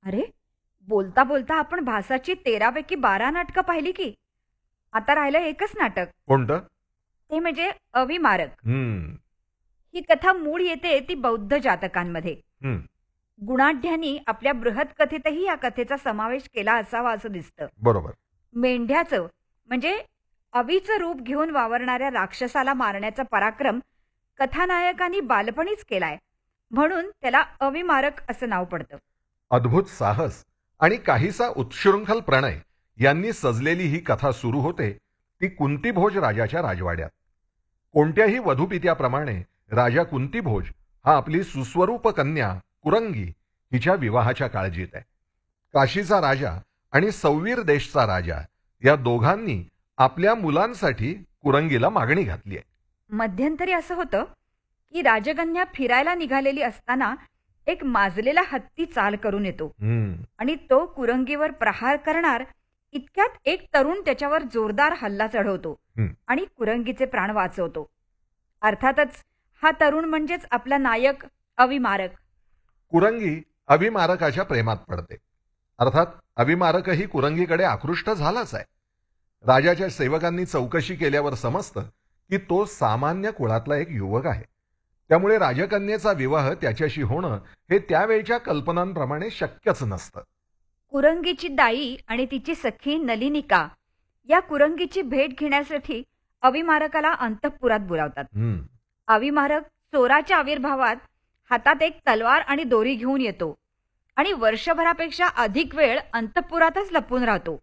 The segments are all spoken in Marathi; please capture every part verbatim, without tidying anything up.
अरे, बोलता बोलता आपण भासाची तेरापैकी बारा नाटकं पाहिली की. आता राहिलं एकच नाटक. कोणतं? ते म्हणजे अविमारक. हम्म ही कथा मूळ येते ती बौद्ध जातकांमध्ये. हम्म गुणाढ्यांनी आपल्या बृहत कथेतही या कथेचा समावेश केला असावा असं दिसतं. बरोबर. मेंढ्याचं म्हणजे अवीचं रूप घेऊन वावरणाऱ्या राक्षसाला मारण्याचा पराक्रम कथानायकांनी बालपणीच केलाय, म्हणून त्याला अविमारक असं नाव पडतं. अद्भुत साहस आणि काहीसा उत्शृंखल प्रणय यांनी सजलेली ही कथा सुरू होते ती कुंतीभोज राजाच्या राजवाड्यात. कोणत्याही वधूपित्याप्रमाणे राजा कुंतीभोज हा आपली सुस्वरूप कन्या कुरंगी हिच्या विवाहाच्या काळजीत आहे. काशीचा राजा आणि सौवीर देशचा राजा या दोघांनी आपल्या मुलांसाठी कुरंगीला मागणी घातली आहे. मध्यंतरी असं होतं की राजकन्या फिरायला निघालेली असताना एक माजलेला हत्ती चाल करून येतो हम्म आणि तो कुरंगीवर प्रहार करणार इतक्यात एक तरुण त्याच्यावर जोरदार हल्ला चढवतो हम्म. आणि कुरंगीचे प्राण वाचवतो. अर्थातच हा तरुण म्हणजेच आपला नायक अविमारक. कुरंगी अभिमारकाच्या प्रेमात पडते. अर्थात अभिमारकही कुरंगीकडे आकृष्ट झालाच आहे. राजाच्या सेवकांनी चौकशी केल्यावर समजतं की तो सामान्य कुळातला एक युवक आहे. त्यामुळे राजकन्येचा विवाह त्याच्याशी होणं हे त्यावेळच्या कल्पनांप्रमाणे शक्यच नसतं. कुरंगीची दाई आणि तिची सखी नलिनिका या कुरंगीची भेट घेण्यासाठी अविमारकाला अंतःपुरात बोलावतात. हम्म अविमारक चोराच्या आविर्भावात हातात एक तलवार आणि दोरी घेऊन येतो आणि वर्षभरापेक्षा अधिक वेळ अंतःपुरातच लपून राहतो.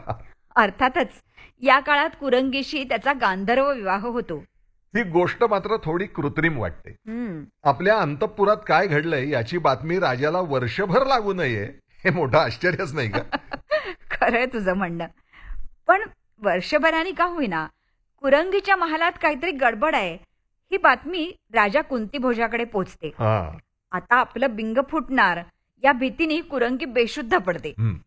अर्थातच या काळात कुरंगीशी त्याचा गांधर्व विवाह होतो. ही गोष्ट मात्र थोडी कृत्रिम वाटते. हम्म आपल्या अंतःपुरात काय घडलंय याची बातमी राजाला वर्षभर लागू नये हे मोठं आश्चर्यच नाही का? खरंय तुझं म्हणणं. पण वर्षभराने का होईना कुरंगीच्या महालात काहीतरी गडबड आहे ही बातमी राजा कुंतीभोजाकडे पोचते. हा आता आपलं बिंग फुटणार या भीतीने कुरंगी बेशुद्ध पडते. हम्म